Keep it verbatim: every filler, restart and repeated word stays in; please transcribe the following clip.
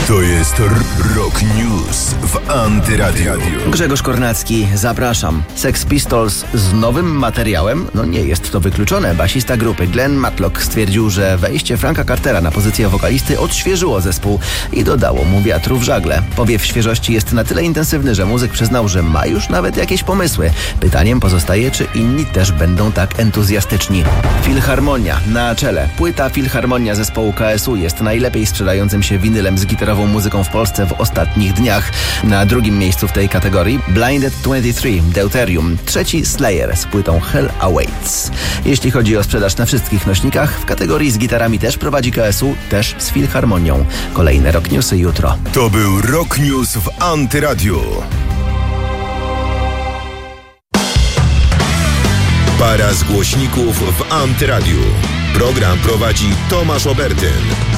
To jest Rock News w Antyradio. Grzegorz Kornacki, zapraszam. Sex Pistols z nowym materiałem? No nie jest to wykluczone. Basista grupy Glenn Matlock stwierdził, że wejście Franka Cartera na pozycję wokalisty odświeżyło zespół i dodało mu wiatru w żagle. Powiew świeżości jest na tyle intensywny, że muzyk przyznał, że ma już nawet jakieś pomysły. Pytaniem pozostaje, czy inni też będą tak entuzjastyczni. Filharmonia na czele. Płyta Filharmonia zespołu K S U jest najlepiej sprzedającym się winylem z gitarową muzyką w Polsce w ostatnich dniach. Na drugim miejscu w tej kategorii Blinded dwadzieścia trzy Deuterium, trzeci Slayer z płytą Hell Awaits. Jeśli chodzi o sprzedaż na wszystkich nośnikach, w kategorii z gitarami też prowadzi K S U, też z Filharmonią. Kolejne Rock Newsy jutro. To był Rock News w Antyradiu. Para z głośników w Antyradiu. Program prowadzi Tomasz Obertyn.